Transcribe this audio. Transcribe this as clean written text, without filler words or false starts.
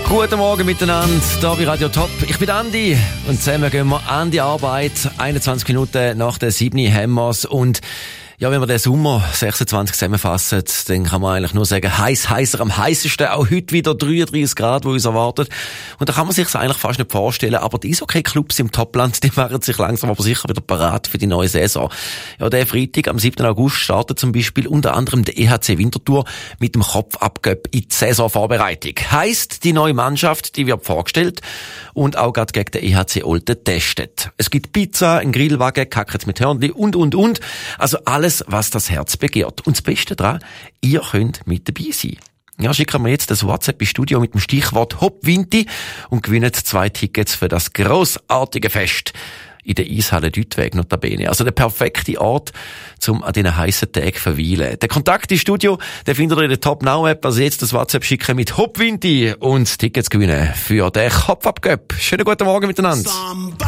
Guten Morgen miteinander, hier bei Radio Top. Ich bin Andi und zusammen gehen wir an die Arbeit. 21 Minuten nach der 7 haben wir's. Und ja, wenn wir den Sommer 26 zusammenfassen, dann kann man eigentlich nur sagen, heißer am heißesten. Auch heute wieder 33 Grad, wo uns erwartet. Und da kann man sich eigentlich fast nicht vorstellen. Aber die Eishockey-Clubs im Topland, die machen sich langsam aber sicher wieder parat für die neue Saison. Ja, der Freitag am 7. August startet zum Beispiel unter anderem der EHC Winterthur mit dem Kopf-Ab-Göpp in die Saisonvorbereitung. Heisst, die neue Mannschaft, die wird vorgestellt und auch gerade gegen den EHC Olten testet. Es gibt Pizza, einen Grillwagen, Kackets mit Hörnli und. Also alles, was das Herz begehrt. Und das Beste daran, ihr könnt mit dabei sein. Ja, schicken wir jetzt das WhatsApp ins Studio mit dem Stichwort Hop-Winti und gewinnen 2 Tickets für das grossartige Fest in der Eishalle Dütweg notabene. Also der perfekte Ort, um an diesen heissen Tagen zu verweilen. Der Kontakt ins Studio, den findet ihr in der Top Now App. Also jetzt das WhatsApp schicken mit Hop-Winti und Tickets gewinnen für den Kopf-Ab-Göpp. Schönen guten Morgen miteinander.